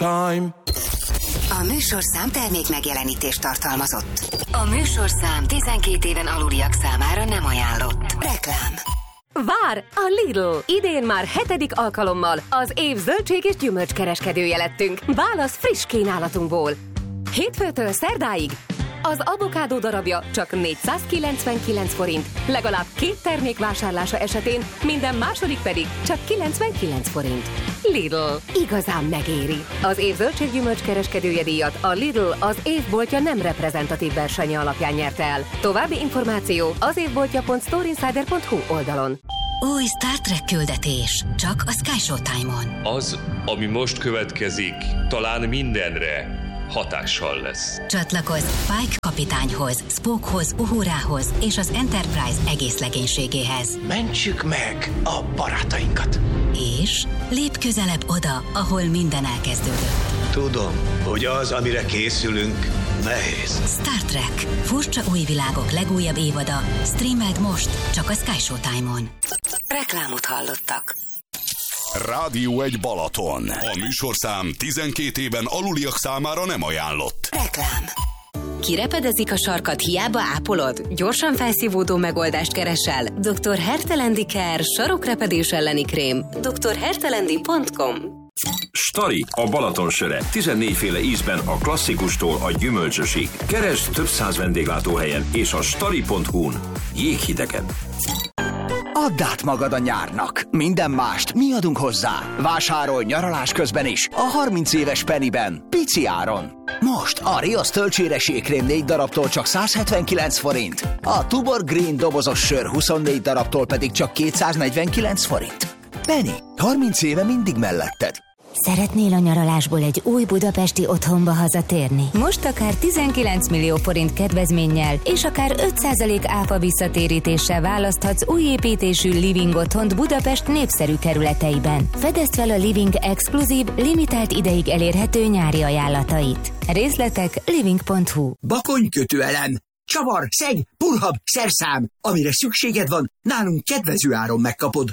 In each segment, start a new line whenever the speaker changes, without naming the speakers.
Time.
A műsorszám termék megjelenítést tartalmazott. A műsorszám 12 éven aluliak számára nem ajánlott. Reklám.
Vár! A Lidl! Idén már 7. alkalommal az év zöldség és gyümölcskereskedője lettünk. Válasz friss kínálatunkból. Hétfőtől szerdáig az avokádó darabja csak 499 forint, legalább 2 termék vásárlása esetén, minden második pedig csak 99 forint. Lidl. Igazán megéri. Az év zöldség-gyümölcs kereskedője díjat a Lidl az évboltja nem reprezentatív versenye alapján nyerte el. További információ az évboltja.storeinsider.hu oldalon.
Új Star Trek küldetés. Csak a Sky Showtime-on.
Az, ami most következik, talán mindenre hatással lesz.
Csatlakozz Pike kapitányhoz, Spockhoz, Uhurához és az Enterprise egész legénységéhez.
Mentsük meg a barátainkat.
És lépj közelebb oda, ahol minden elkezdődött.
Tudom, hogy az, amire készülünk, nehéz.
Star Trek. Furcsa új világok legújabb évada. Streameld most, csak a Sky Showtime-on. Reklámot hallottak.
Rádió 1 Balaton. A műsorszám 12 éven aluliak számára nem ajánlott.
Reklám.
Kirepedezik a sarkad, hiába ápolod? Gyorsan felszívódó megoldást keresel? Dr. Hertelendi Care sarokrepedés elleni krém. drhertelendi.com.
Stari, a Balaton söre. 14 féle ízben a klasszikustól a gyümölcsösig. Keresd több 100 vendéglátóhelyen és a stari.hu-n. Jéghidegen.
Add át magad a nyárnak. Minden mást mi adunk hozzá. Vásárolj nyaralás közben is. A 30 éves Pennyben. Pici áron. Most a Rios töltsére sékrém 4 darabtól csak 179 forint. A Tubor Green dobozos sör 24 darabtól pedig csak 249 forint. Penny, 30 éve mindig melletted.
Szeretnél a nyaralásból egy új budapesti otthonba hazatérni? Most akár 19 millió forint kedvezménnyel és akár 5% áfa visszatérítéssel választhatsz új építésű living otthont Budapest népszerű kerületeiben. Fedezd fel a Living exkluzív, limitált ideig elérhető nyári ajánlatait. Részletek living.hu.
Bakonykötőelem, csavar, szeg, purhab, szerszám. Amire szükséged van, nálunk kedvező áron megkapod.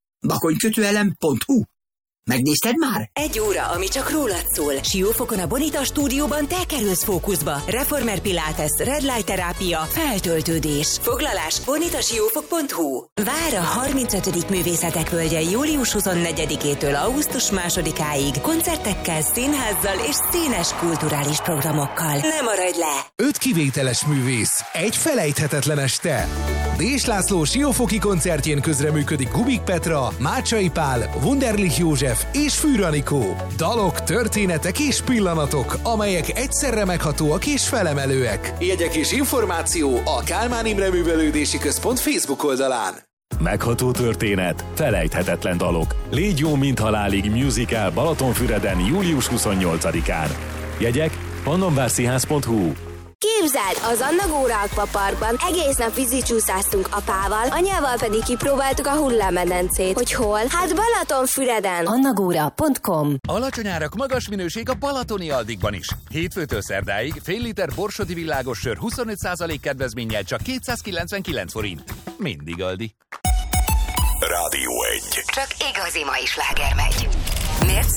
Bakonykötőelem.hu. Megnézted már?
1 óra, ami csak rólad szól. Siófokon a Bonita stúdióban te kerülsz fókuszba. Reformer Pilates, Red Light terápia, feltöltődés. Foglalás bonitasiófok.hu. Vár a 35. Művészetek Völgye július 24-től augusztus 2-áig koncertekkel, színházzal és színes kulturális programokkal. Ne maradj le!
5 kivételes művész, egy felejthetetlen este. Dés László siófoki koncertjén közreműködik Kubik Petra, Mácsai Pál, Wunderlich József és Fűr Anikó. Dalok, történetek és pillanatok, amelyek egyszerre meghatóak és felemelőek. Jegyek és információ a Kálmán Imre Művelődési Központ Facebook oldalán.
Megható történet, felejthetetlen dalok. Légy jó, mint halálig musical Balatonfüreden július 28-án. Jegyek pannonvárszínház.hu.
Képzeld, az Anna Góra Akvaparkban egész nap vízicsúszáztunk apával, anyával pedig kipróbáltuk a hullámmedencét. Hogy hol? Hát Balatonfüreden.
annagóra.com.
Alacsony árak, magas minőség a balatoni Aldiban is. Hétfőtől szerdáig fél liter Borsodi világos sör 25% kedvezménnyel csak 299 forint. Mindig Aldi.
Rádió 1.
Csak igazi mai sláger megy. Miért